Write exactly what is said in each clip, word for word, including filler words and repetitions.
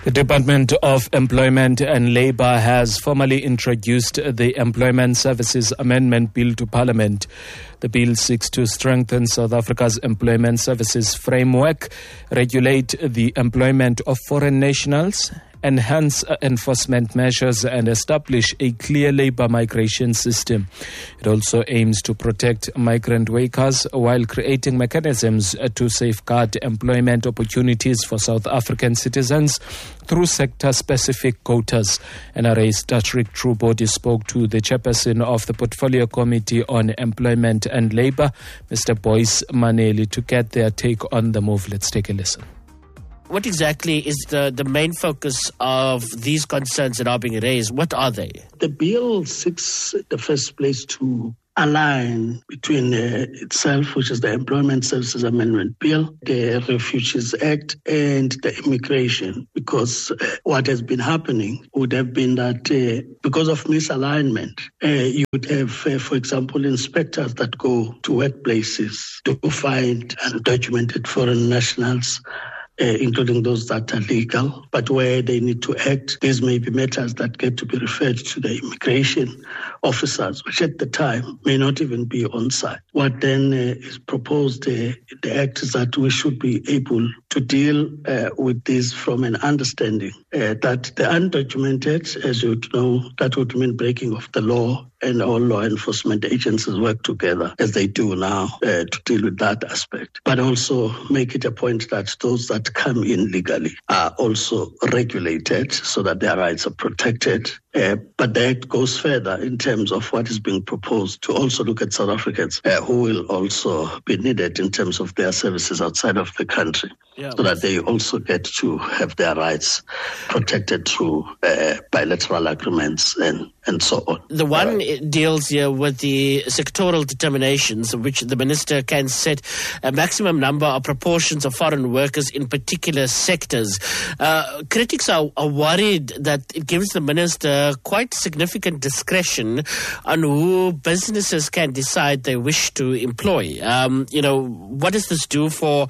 The Department of Employment and Labour has formally introduced the Employment Services Amendment Bill to Parliament. The bill seeks to strengthen South Africa's employment services framework, regulate the employment of foreign nationals, enhance enforcement measures and establish a clear labour migration system. It also aims to protect migrant workers while creating mechanisms to safeguard employment opportunities for South African citizens through sector-specific quotas. N R A's Statutory True Body spoke to the chairperson of the Portfolio Committee on Employment and Labour, Mister Boyce Maneli, to get their take on the move. Let's take a listen. What exactly is the, the main focus of these concerns that are being raised? What are they? The bill seeks, in the first place, to align between uh, itself, which is the Employment Services Amendment Bill, the Refugees Act, and the immigration, because uh, what has been happening would have been that uh, because of misalignment, uh, you would have, uh, for example, inspectors that go to workplaces to find undocumented foreign nationals, Uh, including those that are legal, but where they need to act, these may be matters that get to be referred to the immigration officers, which at the time may not even be on site. What then uh, is proposed uh, in the act is that we should be able to deal uh, with this from an understanding uh, that the undocumented, as you know, that would mean breaking of the law, and all law enforcement agencies work together as they do now uh, to deal with that aspect. But also make it a point that those that come in legally are also regulated so that their rights are protected. Uh, but the act goes further in terms of what is being proposed to also look at South Africans uh, who will also be needed in terms of their services outside of the country, yeah, so that they also get to have their rights protected through uh, bilateral agreements and, and so on. The one uh, deals here with the sectoral determinations, which the minister can set a maximum number of proportions of foreign workers in particular sectors. Uh, critics are, are worried that it gives the minister quite significant discretion on who businesses can decide they wish to employ. Um, you know, what does this do for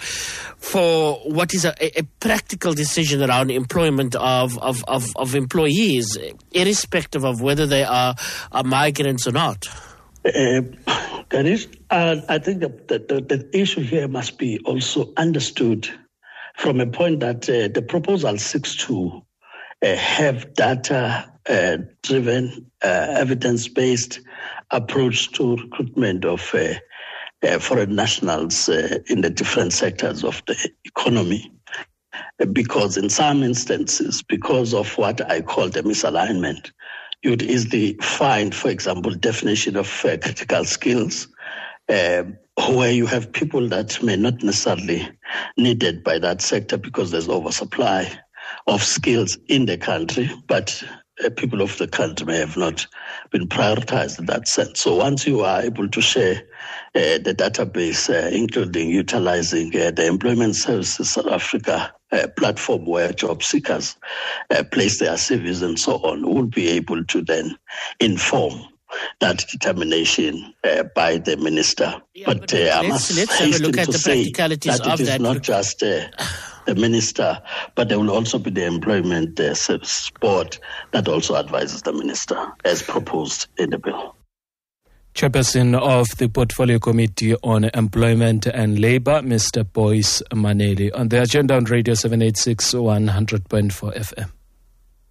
for what is a, a practical decision around employment of, of, of, of employees, irrespective of whether they are, are migrants or not? Uh, that is, uh, I think that the, the, the issue here must be also understood from a point that uh, the proposal seeks to uh, have data Uh, driven, uh, evidence-based approach to recruitment of uh, uh, foreign nationals uh, in the different sectors of the economy. Uh, because in some instances, because of what I call the misalignment, you'd easily find, for example, definition of uh, critical skills, uh, where you have people that may not necessarily needed by that sector because there's oversupply of skills in the country, but Uh, people of the country may have not been prioritized in that sense. So once you are able to share uh, the database, uh, including utilizing uh, the Employment Services South Africa uh, platform where job seekers uh, place their C Vs and so on, will be able to then inform that determination uh, by the minister. Yeah, but but uh, I let's, must let's have a look at to the practicalities that of it is that. not just Uh, the minister, but there will also be the Employment uh, Services Board that also advises the minister as proposed in the bill. Chairperson of the Portfolio Committee on Employment and Labour, Mister Boyce Maneli. On the agenda on Radio seven eighty-six, one hundred point four F M.